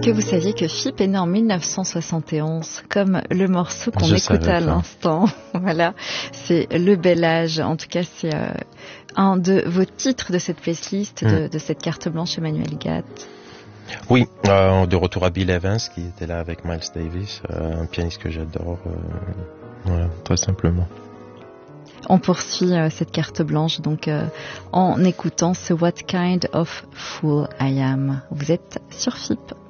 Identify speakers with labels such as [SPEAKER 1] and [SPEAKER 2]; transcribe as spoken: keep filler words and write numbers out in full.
[SPEAKER 1] que vous saviez que Phipp est né en mille neuf cent soixante et onze, comme le morceau qu'on
[SPEAKER 2] Je
[SPEAKER 1] écoute à
[SPEAKER 2] savais pas.
[SPEAKER 1] l'instant. Voilà, c'est Le Bel Âge. En tout cas, c'est euh, un de vos titres de cette playlist, de,
[SPEAKER 2] Mm.
[SPEAKER 1] de cette carte blanche Emmanuel Gatt.
[SPEAKER 2] Oui, euh, de retour à Bill Evans qui était là avec Miles Davis, euh, un pianiste que j'adore. Euh, voilà, très simplement.
[SPEAKER 1] On poursuit euh, cette carte blanche donc euh, en écoutant ce What Kind of Fool I Am. Vous êtes sur Phipp.